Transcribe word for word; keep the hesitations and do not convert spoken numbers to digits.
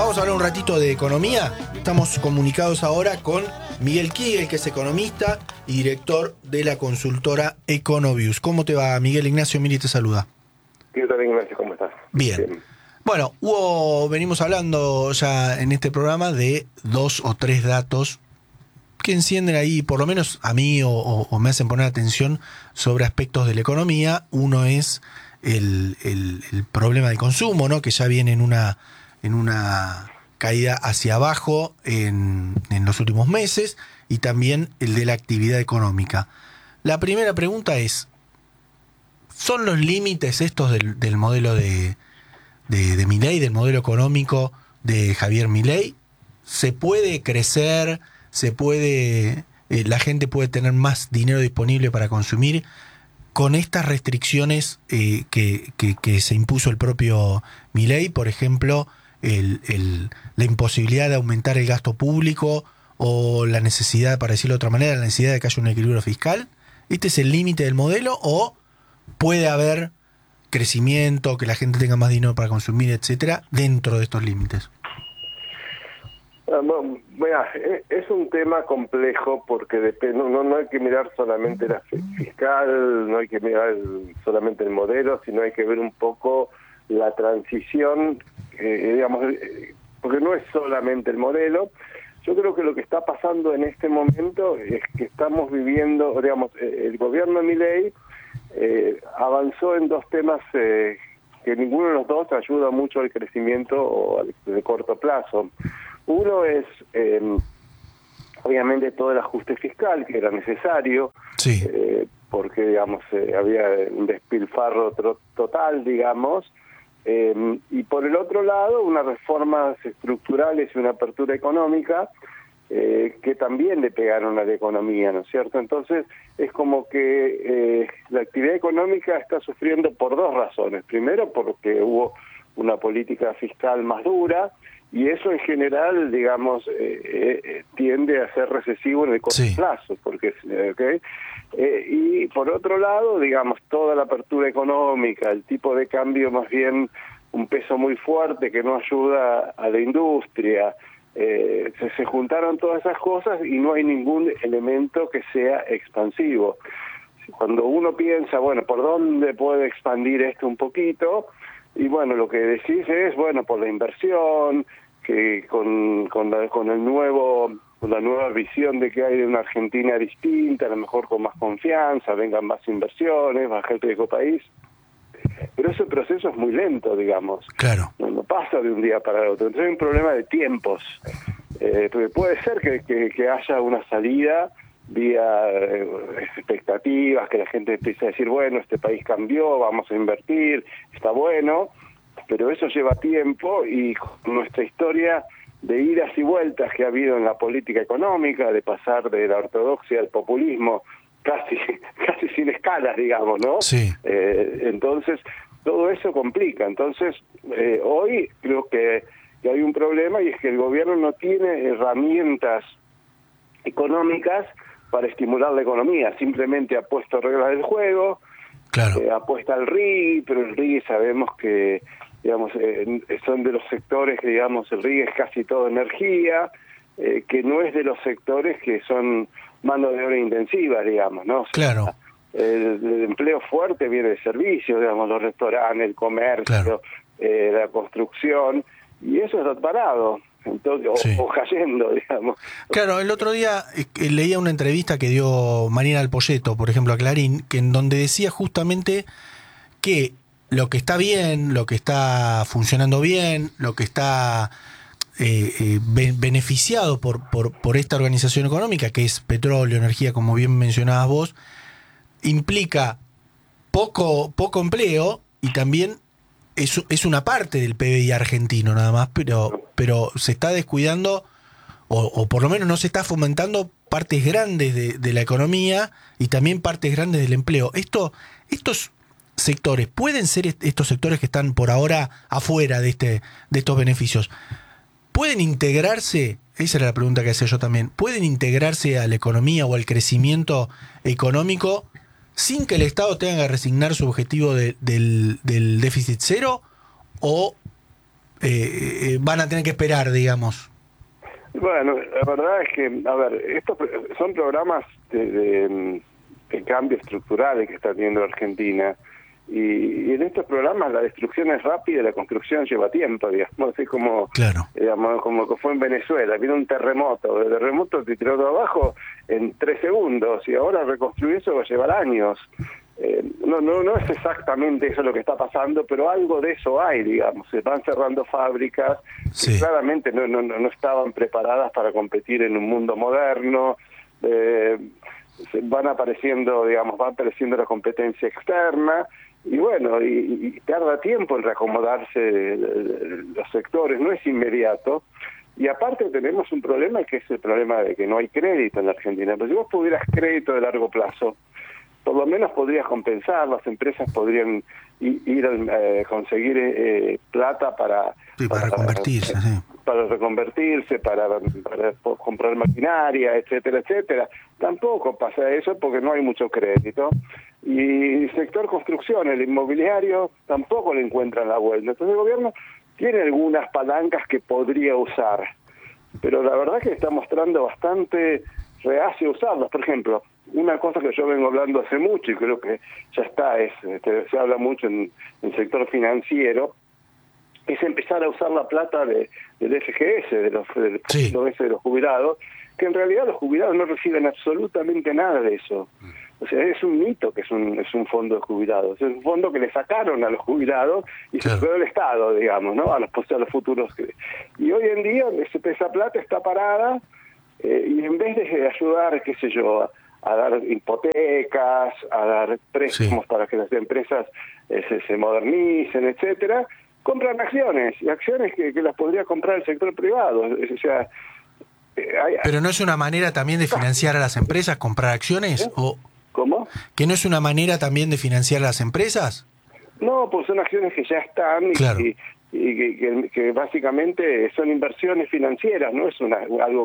Vamos a hablar un ratito de economía. Estamos comunicados ahora con Miguel Kigel, que es economista y director de la consultora Econovius. ¿Cómo te va, Miguel? Ignacio Miri te saluda. ¿Qué tal, Ignacio? ¿Cómo estás? Bien. Bien. Bueno, hubo, venimos hablando ya en este programa de dos o tres datos que encienden ahí, por lo menos a mí, o, o, o me hacen poner atención sobre aspectos de la economía. Uno es el, el, el problema del consumo, ¿no? Que ya viene en una, en una caída hacia abajo en, en los últimos meses, y también el de la actividad económica. La primera pregunta es, ¿son los límites estos del, del modelo de, de, de Milei, del modelo económico de Javier Milei? ¿Se puede crecer? ¿Se puede, eh, la gente puede tener más dinero disponible para consumir con estas restricciones eh, que, que, que se impuso el propio Milei? Por ejemplo, el, el, la imposibilidad de aumentar el gasto público, o la necesidad, para decirlo de otra manera, la necesidad de que haya un equilibrio fiscal. ¿Este es el límite del modelo, o puede haber crecimiento, que la gente tenga más dinero para consumir, etcétera, dentro de estos límites? Bueno, es un tema complejo porque depende, no, no hay que mirar solamente la fiscal, no hay que mirar el, solamente el modelo, sino hay que ver un poco la transición, eh, digamos, porque no es solamente el modelo. Yo creo que lo que está pasando en este momento es que estamos viviendo, digamos, el gobierno de Milei eh, avanzó en dos temas eh, que ninguno de los dos ayuda mucho al crecimiento o al, de corto plazo. Uno es, eh, obviamente, todo el ajuste fiscal que era necesario, sí. eh, porque, digamos, eh, había un despilfarro tro- total, digamos, eh, y por el otro lado, unas reformas estructurales y una apertura económica eh, que también le pegaron a la economía, ¿no es cierto? Entonces, es como que eh, la actividad económica está sufriendo por dos razones. Primero, porque hubo una política fiscal más dura, y eso en general, digamos, eh, eh, tiende a ser recesivo en el corto sí. plazo, porque, ¿okay? eh, y por otro lado, digamos, toda la apertura económica, el tipo de cambio más bien un peso muy fuerte que no ayuda a la industria, eh, se, se juntaron todas esas cosas y no hay ningún elemento que sea expansivo. Cuando uno piensa, bueno, ¿por dónde puede expandir esto un poquito? Y bueno, lo que decís es, bueno, por la inversión, que con, con, la, con el nuevo, con la nueva visión de que hay de una Argentina distinta, a lo mejor con más confianza, vengan más inversiones, más gente de otro país. Pero ese proceso es muy lento, digamos. Claro. No, no pasa de un día para el otro. Entonces hay un problema de tiempos. Eh, porque puede ser que, que, que haya una salida vía eh, expectativas, que la gente empiece a decir, bueno, este país cambió, vamos a invertir, está bueno, pero eso lleva tiempo, y con nuestra historia de idas y vueltas que ha habido en la política económica, de pasar de la ortodoxia al populismo, casi casi sin escalas, digamos, ¿no? Sí. Eh, entonces, todo eso complica. Entonces, eh, hoy creo que, que hay un problema, y es que el gobierno no tiene herramientas económicas para estimular la economía. Simplemente ha puesto reglas del juego, claro. eh, apuesta al R I, pero el R I sabemos que, digamos, eh, son de los sectores que, digamos, el R I es casi todo energía, eh, que no es de los sectores que son mano de obra intensiva, digamos, ¿no? O sea, claro. El, el empleo fuerte viene de servicios, digamos, los restaurantes, el comercio, claro. eh, la construcción, y eso está parado. Entonces, o, sí. o cayendo, digamos. Claro, el otro día eh, leía una entrevista que dio Marina Alpoyeto, por ejemplo, a Clarín, que en donde decía justamente que lo que está bien, lo que está funcionando bien, lo que está eh, eh, be- beneficiado por, por, por esta organización económica, que es petróleo, energía, como bien mencionabas vos, implica poco, poco empleo, y también Es, es una parte del P B I argentino nada más, pero, pero se está descuidando, o, o por lo menos no se está fomentando partes grandes de, de la economía, y también partes grandes del empleo. Esto, estos sectores, ¿pueden ser est- estos sectores que están por ahora afuera de, este, de estos beneficios? ¿Pueden integrarse? Esa era la pregunta que hacía yo también. ¿Pueden integrarse a la economía o al crecimiento económico sin que el Estado tenga que resignar su objetivo de, del, del déficit cero? ¿O eh, eh, van a tener que esperar, digamos? Bueno, la verdad es que, a ver, estos son programas de, de, de cambio estructural que está teniendo Argentina, y, y en estos programas la destrucción es rápida y la construcción lleva tiempo, digamos, es como, claro. digamos, como que fue en Venezuela, vino un terremoto, el terremoto te tiró todo abajo en tres segundos, y ahora reconstruir eso va a llevar años. Eh, no, no, no es exactamente eso lo que está pasando, pero algo de eso hay, digamos. Se van cerrando fábricas sí. que claramente no, no, no estaban preparadas para competir en un mundo moderno. Eh, van apareciendo, digamos, va apareciendo la competencia externa, y bueno, y, y tarda tiempo en reacomodarse los sectores, no es inmediato. Y aparte tenemos un problema, que es el problema de que no hay crédito en la Argentina. Pero si vos pudieras crédito de largo plazo, por lo menos podrías compensar, las empresas podrían ir a eh, conseguir eh, plata para, sí, para, para reconvertirse, para, sí. para reconvertirse, para, para comprar maquinaria, etcétera, etcétera. Tampoco pasa eso porque no hay mucho crédito. Y el sector construcción, el inmobiliario, tampoco le encuentran la vuelta. Entonces el gobierno tiene algunas palancas que podría usar, pero la verdad que está mostrando bastante reacio a usarlas. Por ejemplo, una cosa que yo vengo hablando hace mucho y creo que ya está, es este, se habla mucho en, en el sector financiero, es empezar a usar la plata de, del F G S, de los, del sí. fondo ese de los jubilados, que en realidad los jubilados no reciben absolutamente nada de eso. O sea, es un mito que es un es un fondo de jubilados. Es un fondo que le sacaron a los jubilados y claro. se quedó el Estado, digamos, ¿no? A los, a los futuros. Y hoy en día esa plata está parada eh, y en vez de ayudar, qué sé yo, a, a dar hipotecas, a dar préstamos sí. para que las empresas eh, se, se modernicen, etcétera, compran acciones, y acciones que, que las podría comprar el sector privado. O sea, eh, hay, pero no es una manera también de financiar a las empresas, comprar acciones, ¿eh? o ¿Cómo? ¿Que no es una manera también de financiar a las empresas? No, pues son acciones que ya están y, claro. y, y que, que, que básicamente son inversiones financieras, no es una, algo